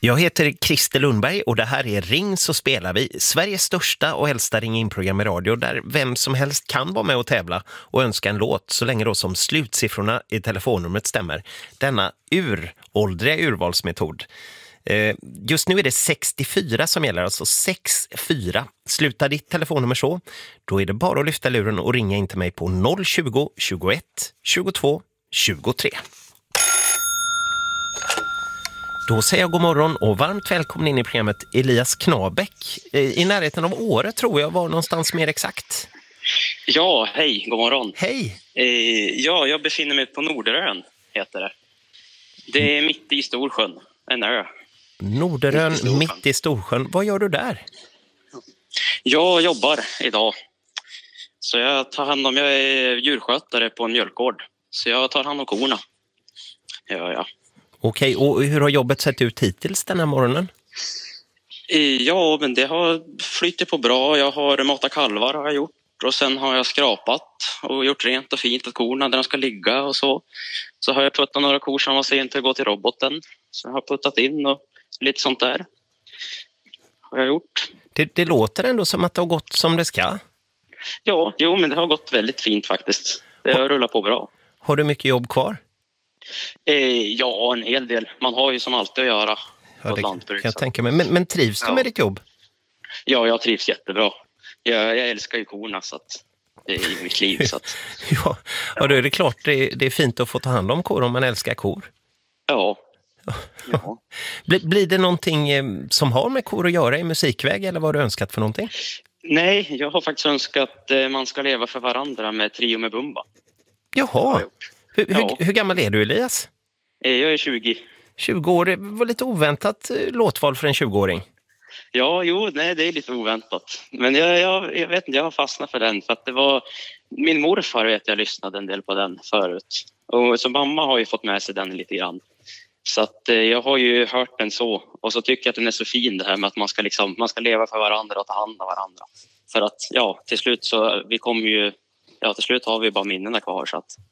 Jag heter Christer Lundberg och det här är Ring så spelar vi, Sveriges största och äldsta ring-in-program i radio där vem som helst kan vara med och tävla och önska en låt så länge då som slutsiffrorna i telefonnumret stämmer. Denna uråldriga urvalsmetod. Just nu är det 64 som gäller, alltså 64. Slutar ditt telefonnummer så, då är det bara att lyfta luren och ringa in till mig på 020 21 22 23. Då säger jag god morgon och varmt välkommen in i programmet Elias Knabäck. I närheten av Åre tror jag var någonstans mer exakt. Ja, hej, god morgon. Hej! Ja, jag befinner mig på Norderön, heter det. Det är mitt i Storsjön, en ö. Norderön, mitt i Storsjön. Vad gör du där? Jag jobbar idag. Så jag är djurskötare på en mjölkgård. Så jag tar hand om korna. Ja. Okej, och hur har jobbet sett ut hittills den här morgonen? Ja, men det har flyttat på bra. Jag har matat kalvar har jag gjort. Och sen har jag skrapat och gjort rent och fint åt korna där de ska ligga och så. Så har jag puttat några kor som var sent att gå till roboten. Så jag har puttat in och lite sånt där. Har jag gjort. Det låter ändå som att det har gått som det ska. Ja, men det har gått väldigt fint faktiskt. Det har rullat på bra. Har du mycket jobb kvar? Ja, en hel del. Man har ju som alltid att göra på ett lantbruk. Kan jag tänka mig. Men trivs du med ditt jobb? Ja, jag trivs jättebra. Jag älskar ju korna så att det är mitt liv. Så att... ja, då är det klart det är fint att få ta hand om kor om man älskar kor. Ja. Blir det någonting som har med kor att göra i musikväg eller vad har du önskat för någonting? Nej, jag har faktiskt önskat att man ska leva för varandra med Trio med Bumba. Jaha. Hur gammal är du, Elias? Jag är 20. 20 år, det var lite oväntat låtval för en 20-åring. Ja, det är lite oväntat. Men jag vet inte, jag har fastnat för den. För att det var, min morfar jag lyssnade en del på den förut. Och så mamma har ju fått med sig den lite grann. Så att jag har ju hört den så. Och så tycker jag att den är så fin det här med att man ska leva för varandra och ta hand om varandra. För att till slut så till slut har vi bara minnen kvar så att...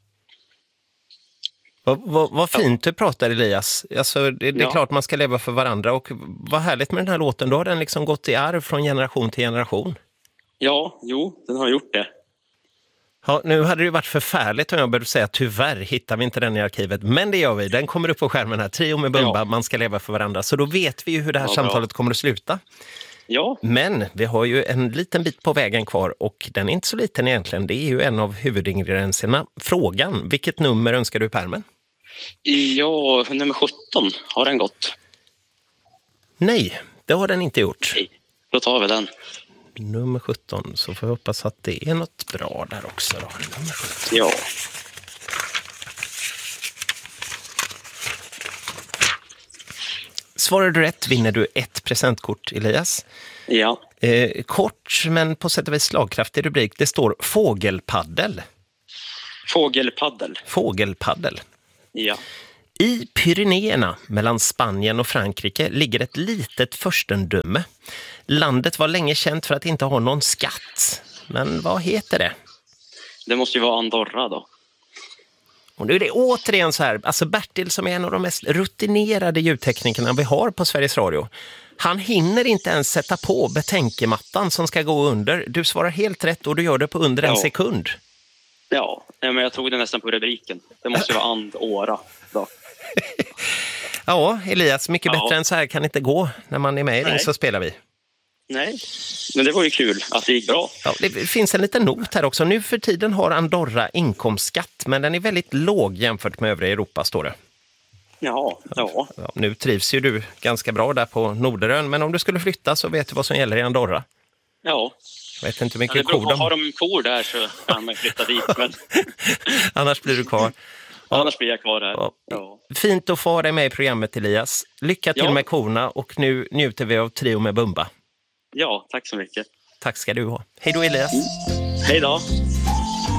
Vad fint du pratar, Elias. Alltså, det är klart man ska leva för varandra. Och vad härligt med den här låten. Då har den liksom gått i arv från generation till generation. Ja, den har gjort det. Ja, nu hade det ju varit förfärligt om jag började säga tyvärr hittar vi inte den i arkivet. Men det gör vi. Den kommer upp på skärmen här. Trio med Bumba, man ska leva för varandra. Så då vet vi ju hur det här samtalet kommer att sluta. Ja. Men vi har ju en liten bit på vägen kvar och den är inte så liten egentligen. Det är ju en av huvudingredienserna. Frågan, vilket nummer önskar du i pärmen? Ja, nummer 17. Har den gått? Nej, det har den inte gjort. Nej, då tar vi den. Nummer 17, så får jag hoppas att det är något bra där också då. Nummer 17. Ja. Svarar du rätt vinner du ett presentkort, Elias. Ja. Kort men på sätt och vis slagkraftig rubrik. Det står fågelpaddel. Fågelpaddel. Ja. I Pyrenéerna mellan Spanien och Frankrike ligger ett litet furstendöme. Landet var länge känt för att inte ha någon skatt. Men vad heter det? Det måste ju vara Andorra då. Och nu är det återigen så här, alltså Bertil som är en av de mest rutinerade ljudteknikerna vi har på Sveriges Radio. Han hinner inte ens sätta på betänkemattan som ska gå under. Du svarar helt rätt och du gör det på under en sekund. Ja, men jag tog det nästan på rubriken. Det måste ju vara Andorra då. Ja, Elias, mycket bättre än så här kan det inte gå när man är med i Ring så spelar vi. Nej, men det var ju kul att det gick bra. Ja, det finns en liten not här också. Nu för tiden har Andorra inkomstskatt, men den är väldigt låg jämfört med övriga Europa, står det. Ja. Nu trivs ju du ganska bra där på Norderön, men om du skulle flytta så vet du vad som gäller i Andorra. Ja. Jag vet inte hur mycket kor de... Har de kor där så kan man flytta dit, men... Annars blir du kvar. Annars blir jag kvar här. Ja. Fint att få ha dig med i programmet, Elias. Lycka till med korna och nu njuter vi av Trio med Bumba. Ja, tack så mycket. Tack ska du ha. Hej då, Elias. Hej då.